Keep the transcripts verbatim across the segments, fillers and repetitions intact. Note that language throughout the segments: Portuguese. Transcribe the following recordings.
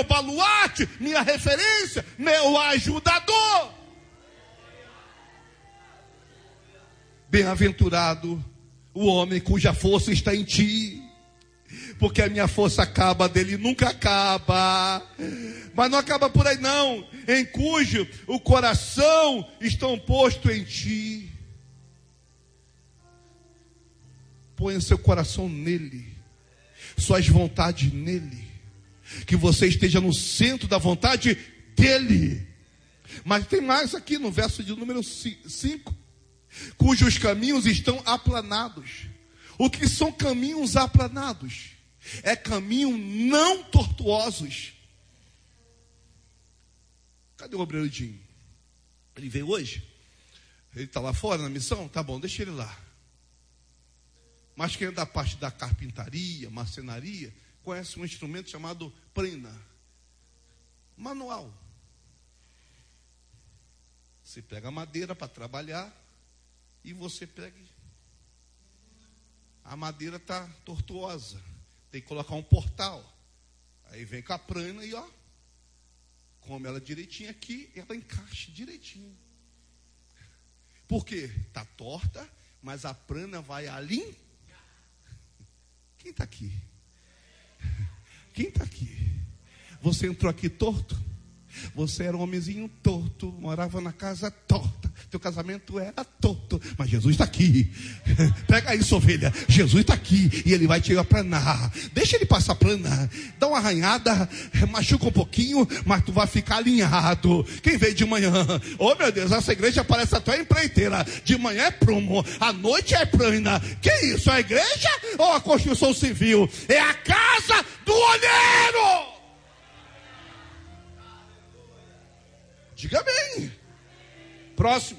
meu baluarte, minha referência, meu ajudador. Bem-aventurado o homem cuja força está em ti, porque a minha força acaba, dele nunca acaba. Mas não acaba por aí não, em cujo o coração estão posto em ti. Ponha seu coração nele, suas vontades nele, que você esteja no centro da vontade dele. Mas tem mais aqui no verso de número cinco, cujos caminhos estão aplanados. O que são caminhos aplanados? É caminho não tortuosos. Cadê o obreiro Dinho? Ele veio hoje? Ele está lá fora na missão? Tá bom, deixa ele lá. Mas quem é da parte da carpintaria, marcenaria, conhece um instrumento chamado prena. Manual. Você pega a madeira para trabalhar e você pega... A madeira está tortuosa. Tem que colocar um portal. Aí vem com a prana e ó, come ela direitinho aqui, ela encaixa direitinho. Por quê? Está torta, mas a prana vai ali. Quem está aqui? Quem está aqui? Você entrou aqui torto? Você era um homenzinho torto, morava na casa torta, teu casamento era torto, mas Jesus está aqui. Pega isso, ovelha, Jesus está aqui e ele vai te aplanar. Deixa ele passar plana, dá uma arranhada, machuca um pouquinho, mas tu vai ficar alinhado. Quem veio de manhã? Oh meu Deus, essa igreja parece a tua empreiteira. De manhã é prumo, à noite é prana. Que isso, a igreja ou a construção civil? É a casa do olheiro. Diga bem. Próximo.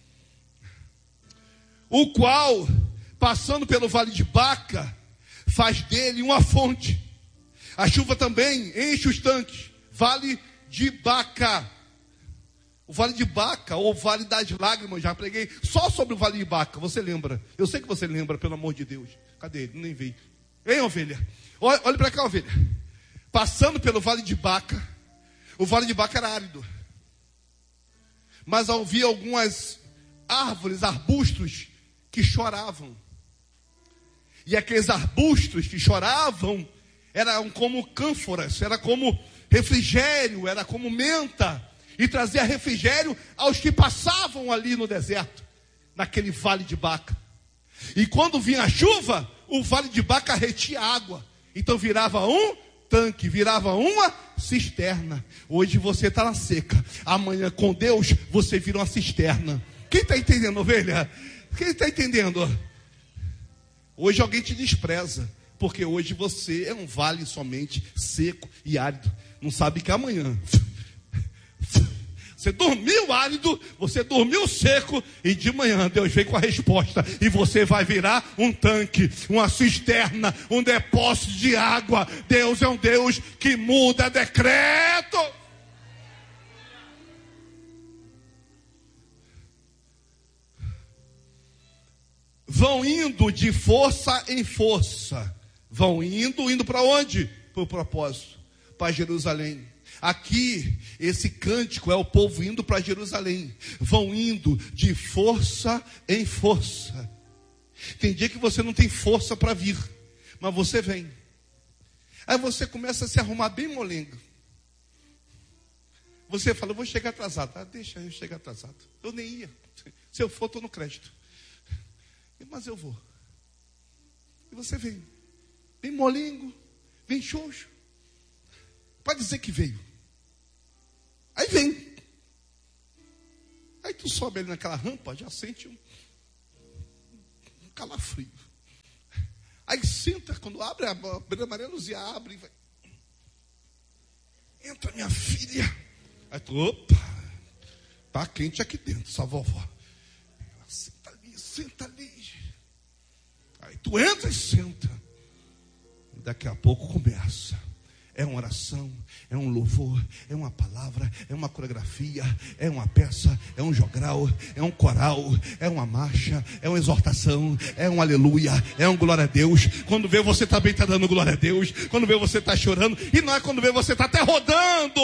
O qual, passando pelo vale de Baca, faz dele uma fonte. A chuva também enche os tanques. Vale de Baca. O vale de Baca, ou vale das lágrimas, já preguei só sobre o vale de Baca. Você lembra? Eu sei que você lembra, pelo amor de Deus. Cadê ele? Nem veio. Hein, ovelha? Olha, olha para cá, ovelha. Passando pelo vale de Baca. O vale de Baca era árido. Mas havia algumas árvores, arbustos, que choravam. E aqueles arbustos que choravam eram como cânforas, era como refrigério, era como menta. E trazia refrigério aos que passavam ali no deserto, naquele vale de Baca. E quando vinha a chuva, o vale de Baca retia água. Então virava um tanque, virava uma cisterna. Hoje você está na seca, amanhã com Deus você vira uma cisterna. Quem está entendendo, ovelha? Quem está entendendo? Hoje alguém te despreza, porque hoje você é um vale somente seco e árido. Não sabe que amanhã você dormiu árido, você dormiu seco, e de manhã Deus vem com a resposta, e você vai virar um tanque, uma cisterna, um depósito de água. Deus é um Deus que muda decreto. Vão indo de força em força. Vão indo, indo para onde? Para o propósito, para Jerusalém. Aqui, esse cântico é o povo indo para Jerusalém. Vão indo de força em força. Tem dia que você não tem força para vir, mas você vem. Aí você começa a se arrumar bem molengo. Você fala, eu vou chegar atrasado. Ah, deixa eu chegar atrasado. Eu nem ia. Se eu for, estou no crédito. Mas eu vou. E você vem. Vem molengo. Vem xoxo. Pode dizer que veio. Aí vem. Aí tu sobe ali naquela rampa, já sente um, um calafrio. Aí senta, quando abre a beira amarela, Luzia abre e vai. Entra minha filha. Aí tu, opa, tá quente aqui dentro, sua vovó. Ela senta ali, senta ali. Aí tu entra e senta. E daqui a pouco começa. É uma oração, é um louvor, é uma palavra, é uma coreografia, é uma peça, é um jogral, é um coral, é uma marcha, é uma exortação, é um aleluia, é um glória a Deus. Quando vê, você também está dando glória a Deus. Quando vê, você está chorando. E não é quando vê, você está até rodando.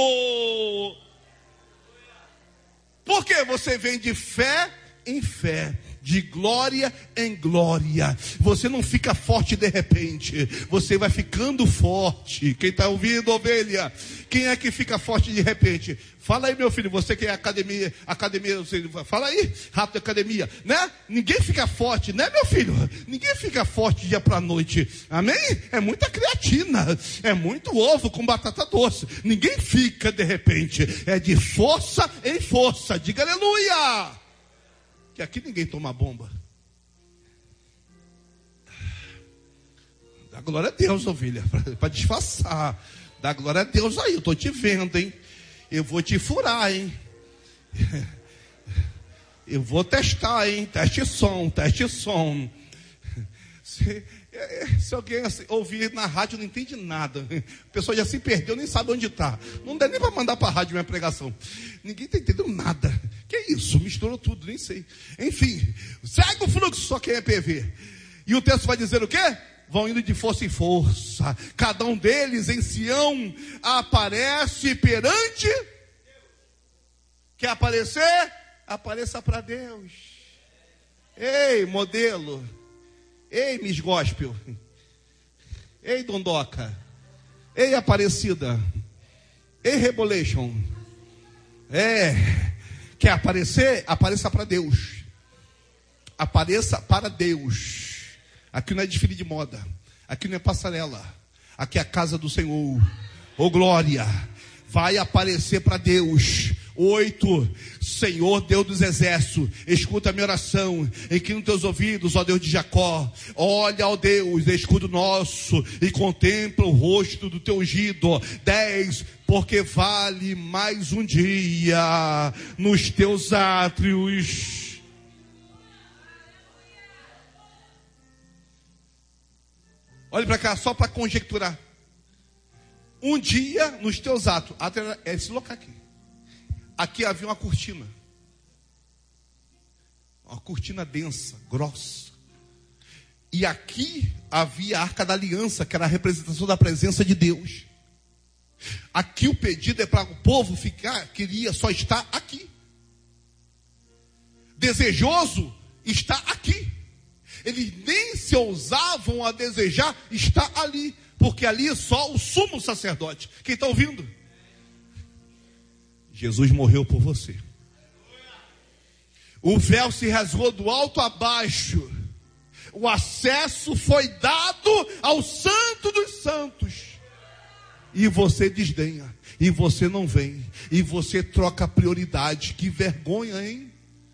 Porque você vem de fé em fé, de glória em glória. Você não fica forte de repente, você vai ficando forte. Quem está ouvindo, ovelha? Quem é que fica forte de repente? Fala aí, meu filho, você que é academia, academia, você, fala aí, rato de academia, né? Ninguém fica forte, né, meu filho? Ninguém fica forte dia para noite, amém? É muita creatina, é muito ovo com batata doce. Ninguém fica de repente, é de força em força. Diga aleluia! Que aqui ninguém toma bomba. Dá glória a Deus, ovelha, para disfarçar. Dá glória a Deus aí, eu estou te vendo, hein? Eu vou te furar, hein? Eu vou testar, hein? Teste som, teste som. Se, se alguém ouvir na rádio não entende nada. A pessoa já se perdeu, nem sabe onde está. Não dá nem para mandar para a rádio minha pregação. Ninguém está entendendo nada. Que isso? Misturou tudo, nem sei. Enfim, segue o fluxo, só quem é P V. E o texto vai dizer o quê? Vão indo de força em força. Cada um deles em Sião aparece perante. Quer aparecer? Apareça para Deus. Ei, modelo. Ei, Miss Gospel. Ei, Dondoca. Ei, Aparecida. Ei, Rebolation. É. Quer aparecer? Apareça para Deus. Apareça para Deus. Aqui não é desfile de moda. Aqui não é passarela. Aqui é a casa do Senhor. Ô glória. Vai aparecer para Deus. Oito. Senhor Deus dos exércitos, escuta a minha oração. Inclina os teus ouvidos, ó Deus de Jacó. Olha, ó Deus, escudo nosso e contempla o rosto do teu ungido. Dez. Porque vale mais um dia nos teus átrios. Olhe para cá, só para conjecturar. Um dia nos teus átrios. Átrio é esse local aqui. Aqui havia uma cortina. Uma cortina densa, grossa. E aqui havia a Arca da Aliança, que era a representação da presença de Deus. Aqui o pedido é para o povo ficar, queria só estar aqui. Desejoso está aqui. Eles nem se ousavam a desejar estar ali, porque ali é só o sumo sacerdote. Quem está ouvindo? Jesus morreu por você. O véu se rasgou do alto a baixo. O acesso foi dado ao Santo dos Santos. E você desdenha. E você não vem. E você troca prioridade. Que vergonha, hein?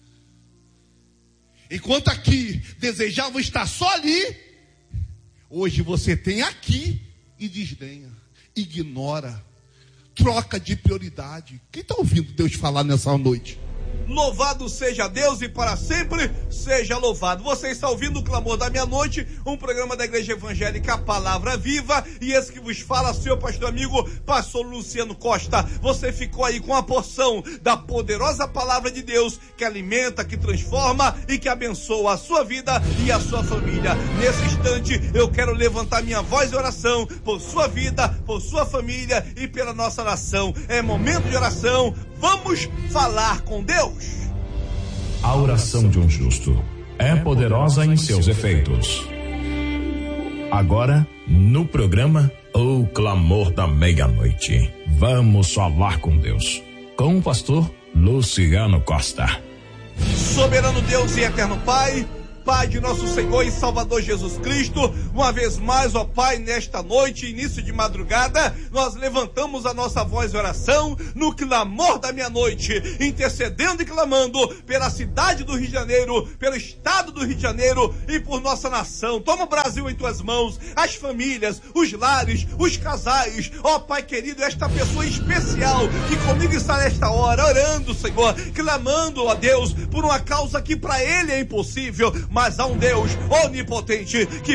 Enquanto aqui desejavam estar só ali, hoje você tem aqui e desdenha. Ignora. Troca de prioridade. Quem está ouvindo Deus falar nessa noite? Louvado seja Deus e para sempre seja louvado. Você está ouvindo o Clamor da Meia-Noite, um programa da Igreja Evangélica Palavra Viva, e esse que vos fala, seu pastor amigo, pastor Luciano Costa. Você ficou aí com a porção da poderosa palavra de Deus, que alimenta, que transforma e que abençoa a sua vida e a sua família. Nesse instante, eu quero levantar minha voz de oração por sua vida, por sua família e pela nossa nação. É momento de oração. Vamos falar com Deus. A oração de um justo é poderosa em seus efeitos. Agora, no programa O Clamor da Meia-Noite, vamos falar com Deus, com o pastor Luciano Costa. Soberano Deus e eterno Pai, Pai de nosso Senhor e Salvador Jesus Cristo, uma vez mais, ó Pai, nesta noite, início de madrugada, nós levantamos a nossa voz de oração no clamor da meia-noite, intercedendo e clamando pela cidade do Rio de Janeiro, pelo estado do Rio de Janeiro e por nossa nação. Toma o Brasil em tuas mãos, as famílias, os lares, os casais, ó Pai querido, esta pessoa especial que comigo está nesta hora, orando, Senhor, clamando, ó Deus, por uma causa que para ele é impossível, mas há um Deus onipotente que pode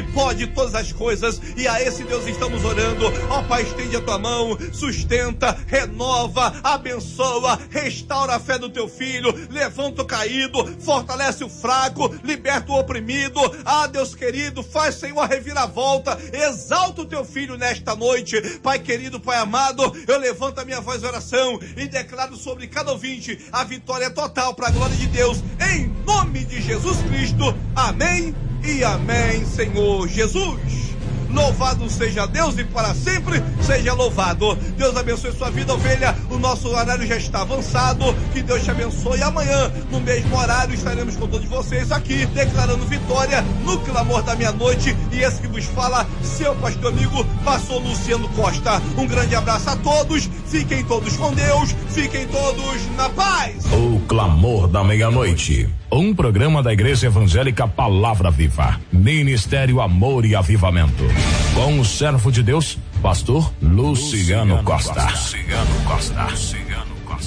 de todas as coisas, e a esse Deus estamos orando. Ó Pai, estende a tua mão, sustenta, renova, abençoa, restaura a fé do teu filho, levanta o caído, fortalece o fraco, liberta o oprimido. Ah, Deus querido, faz, Senhor, a reviravolta, exalta o teu filho nesta noite. Pai querido, Pai amado, eu levanto a minha voz de oração e declaro sobre cada ouvinte a vitória total para a glória de Deus, em nome de Jesus Cristo. Amém e amém, Senhor Jesus. Louvado seja Deus e para sempre seja louvado. Deus abençoe sua vida, ovelha. O nosso horário já está avançado. Que Deus te abençoe. Amanhã, no mesmo horário, estaremos com todos vocês aqui, declarando vitória no clamor da meia-noite. E esse que vos fala, seu pastor amigo, pastor Luciano Costa. Um grande abraço a todos. Fiquem todos com Deus. Fiquem todos na paz. O clamor da meia-noite. Um programa da Igreja Evangélica Palavra Viva, Ministério Amor e Avivamento, com o servo de Deus, pastor Luciano, Luciano Costa. Luciano Costa. Luciano Costa.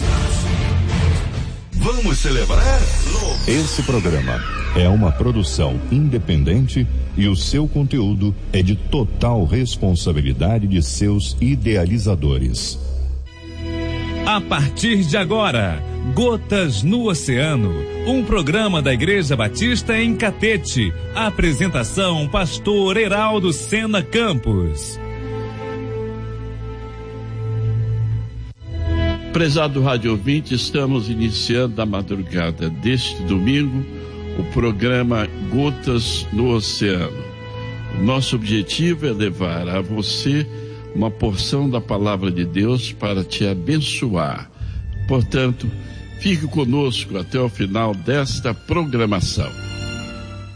Vamos celebrar? Esse programa é uma produção independente e o seu conteúdo é de total responsabilidade de seus idealizadores. A partir de agora, Gotas no Oceano, um programa da Igreja Batista em Catete. Apresentação, pastor Heraldo Sena Campos. Prezado rádio ouvinte, estamos iniciando a madrugada deste domingo o programa Gotas no Oceano. O nosso objetivo é levar a você uma porção da palavra de Deus para te abençoar. Portanto, fique conosco até o final desta programação.